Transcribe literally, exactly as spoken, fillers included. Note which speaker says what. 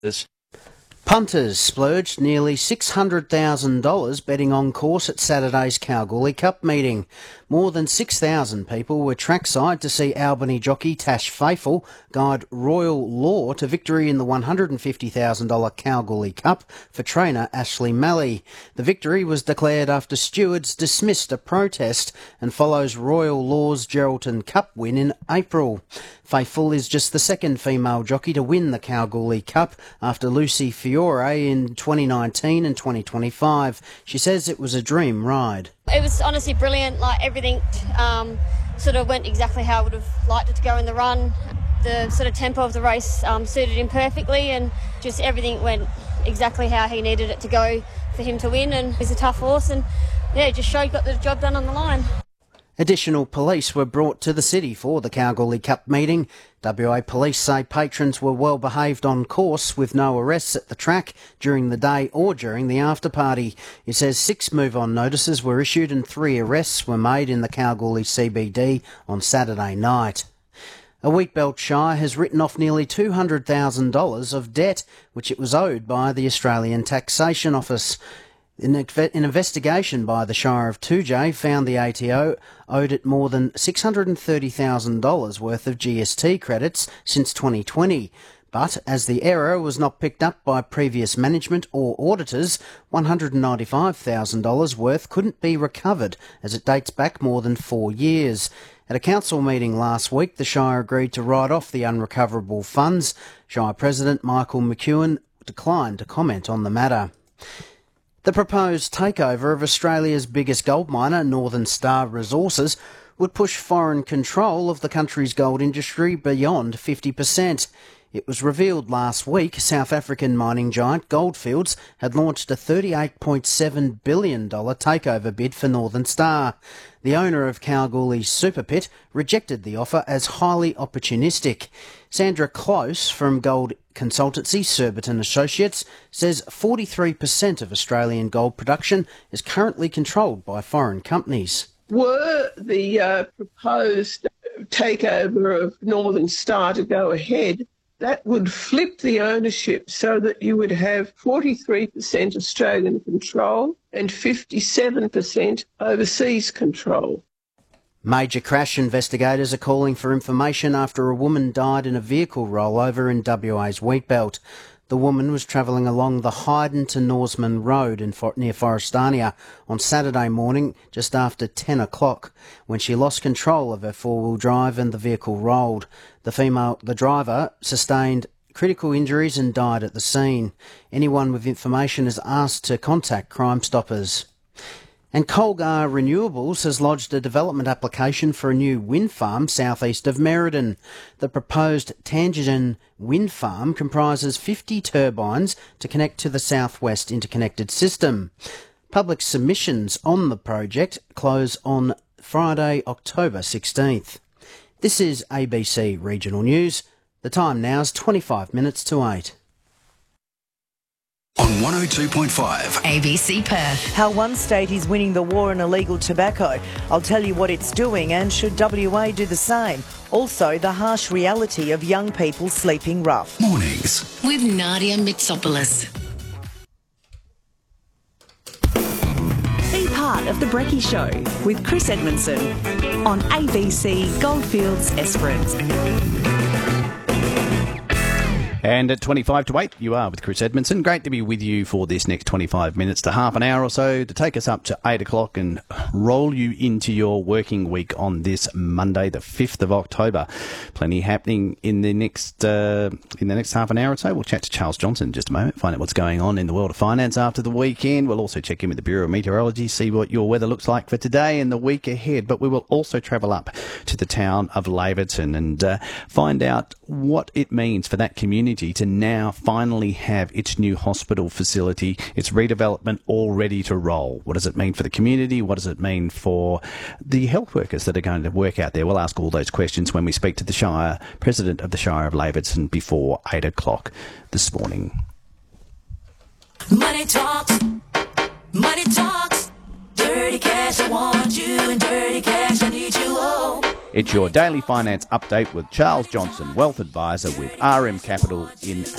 Speaker 1: This.
Speaker 2: Punters splurged nearly six hundred thousand dollars betting on course at Saturday's Kalgoorlie Cup meeting. More than six thousand people were trackside to see Albany jockey Tash Faithful guide Royal Law to victory in the one hundred fifty thousand dollars Kalgoorlie Cup for trainer Ashley Malley. The victory was declared after stewards dismissed a protest and follows Royal Law's Geraldton Cup win in April. Faithful is just the second female jockey to win the Kalgoorlie Cup after Lucy Fiore in twenty nineteen and twenty twenty-five. She says it was a dream ride.
Speaker 3: It was honestly brilliant. Like everything um, sort of went exactly how I would have liked it to go in the run. The sort of tempo of the race um, suited him perfectly, and just everything went exactly how he needed it to go for him to win. And he's a tough horse, and yeah, just showed got the job done on the line.
Speaker 2: Additional police were brought to the city for the Kalgoorlie Cup meeting. W A Police say patrons were well behaved on course with no arrests at the track during the day or during the after party. It says six move-on notices were issued and three arrests were made in the Kalgoorlie C B D on Saturday night. A Wheatbelt Shire has written off nearly two hundred thousand dollars of debt which it was owed by the Australian Taxation Office. An investigation by the Shire of two J found the A T O owed it more than six hundred thirty thousand dollars worth of G S T credits since twenty twenty. But as the error was not picked up by previous management or auditors, one hundred ninety-five thousand dollars worth couldn't be recovered as it dates back more than four years. At a council meeting last week, the Shire agreed to write off the unrecoverable funds. Shire President Michael McEwen declined to comment on the matter. The proposed takeover of Australia's biggest gold miner, Northern Star Resources, would push foreign control of the country's gold industry beyond fifty percent. It was revealed last week South African mining giant Goldfields had launched a thirty-eight point seven billion dollars takeover bid for Northern Star. The owner of Kalgoorlie's Super Pit rejected the offer as highly opportunistic. Sandra Close from gold consultancy Surbiton Associates says forty-three percent of Australian gold production is currently controlled by foreign companies.
Speaker 4: Were the uh, proposed takeover of Northern Star to go ahead, that would flip the ownership so that you would have forty-three percent Australian control and fifty-seven percent overseas control.
Speaker 2: Major crash investigators are calling for information after a woman died in a vehicle rollover in W A's Wheatbelt. The woman was travelling along the Hyden to Norseman Road in For- near Forestania on Saturday morning just after ten o'clock when she lost control of her four-wheel drive and the vehicle rolled. The female, the driver, sustained critical injuries and died at the scene. Anyone with information is asked to contact Crime Stoppers. And Colgar Renewables has lodged a development application for a new wind farm southeast of Merredin. The proposed Tangerine wind farm comprises fifty turbines to connect to the southwest interconnected system. Public submissions on the project close on Friday, October sixteenth. This is A B C Regional News. The time now is twenty-five minutes to eight.
Speaker 5: On one oh two point five.
Speaker 6: A B C Perth.
Speaker 7: How one state is winning the war on illegal tobacco. I'll tell you what it's doing and should W A do the same. Also, the harsh reality of young people sleeping rough.
Speaker 5: Mornings.
Speaker 6: With Nadia Mitsopoulos.
Speaker 8: Be part of the Brekkie Show with Chris Edmondson on A B C Goldfields Esperance.
Speaker 1: And at twenty-five to eight, you are with Chris Edmondson. Great to be with you for this next twenty-five minutes to half an hour or so to take us up to eight o'clock and roll you into your working week on this Monday, the fifth of October. Plenty happening in the next uh, in the next half an hour or so. We'll chat to Charles Johnson in just a moment, find out what's going on in the world of finance after the weekend. We'll also check in with the Bureau of Meteorology, see what your weather looks like for today and the week ahead. But we will also travel up to the town of Laverton and uh, find out what it means for that community to now finally have its new hospital facility, its redevelopment all ready to roll. What does it mean for the community? What does it mean for the health workers that are going to work out there? We'll ask all those questions when we speak to the Shire, President of the Shire of Laverton, before eight o'clock this morning.
Speaker 9: Money talks, money talks, dirty cash, I want you, and dirty cash, I need you, oh.
Speaker 1: It's your daily finance update with Charles Johnson, Wealth Advisor with R M Capital in